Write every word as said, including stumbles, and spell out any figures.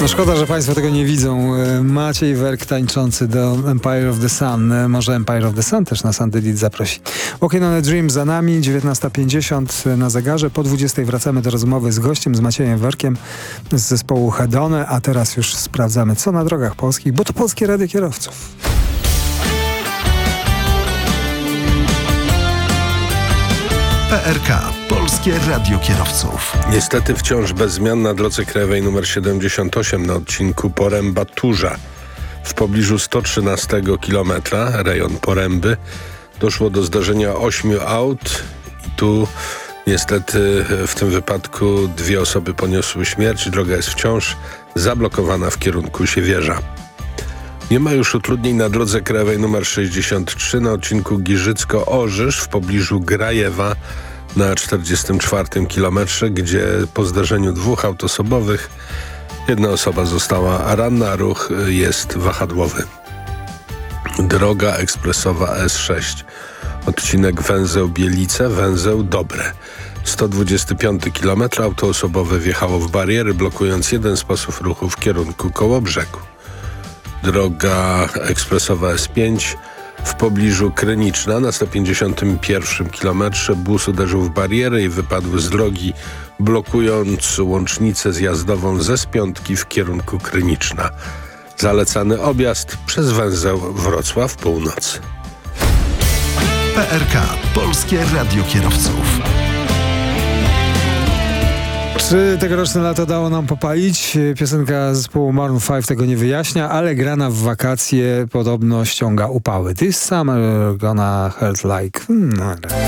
szkoda, że Państwo tego nie widzą. Maciej Werk tańczący do Empire of the Sun. Może Empire of the Sun też na Sunday Lead zaprosi. Walking on a Dream za nami, dziewiętnasta pięćdziesiąt na zegarze. Po dwudziestej wracamy do rozmowy z gościem, z Maciejem Werkiem z zespołu Hedone, a teraz już sprawdzamy, co na drogach polskich, bo to Polskie Radio Kierowców. P R K. Polskie Radio Kierowców. Niestety wciąż bez zmian na drodze krajowej nr siedemdziesiąt osiem na odcinku Poręba-Turza. W pobliżu sto trzynastego kilometra, rejon Poręby, doszło do zdarzenia ośmiu aut i tu niestety w tym wypadku dwie osoby poniosły śmierć. Droga jest wciąż zablokowana w kierunku Siewierza. Nie ma już utrudnień na drodze krajowej nr sześćdziesiąt trzy na odcinku Giżycko-Orzysz w pobliżu Grajewa na czterdziestym czwartym kilometrze, gdzie po zdarzeniu dwóch aut osobowych jedna osoba została ranna, ruch jest wahadłowy. Droga ekspresowa S sześć, odcinek węzeł Bielice, węzeł Dobre. sto dwudziesty piąty kilometr, auto osobowe wjechało w bariery, blokując jeden sposób ruchu w kierunku Kołobrzegu. Droga ekspresowa S pięć w pobliżu Kryniczna na sto pięćdziesiątym pierwszym kilometrze bus uderzył w barierę i wypadł z drogi, blokując łącznicę zjazdową ze Spiątki w kierunku Kryniczna. Zalecany objazd przez węzeł Wrocław Północ. P R K. Polskie Radio Kierowców. Czy tegoroczne lato dało nam popalić? Piosenka zespołu Maroon pięć tego nie wyjaśnia, ale grana w wakacje podobno ściąga upały. This summer gonna hurt like... Hmm,